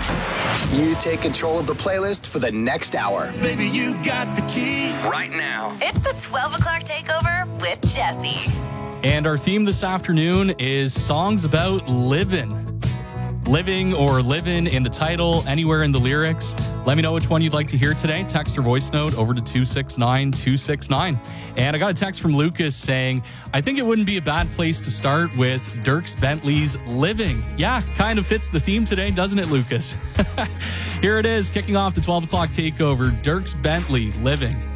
You take control of the playlist for the next hour. Baby, you got the key. Right now. It's the 12 o'clock takeover with Jesse. And our theme this afternoon is songs about living. Living or living in the title, anywhere in the lyrics. Let me know which one you'd like to hear today. Text or voice note over to 269-269. And I got a text from Lucas saying, I think it wouldn't be a bad place to start with Dierks Bentley's Living. Yeah, kind of fits the theme today, doesn't it, Lucas? Here it is, kicking off the 12 o'clock takeover. Dierks Bentley, Living.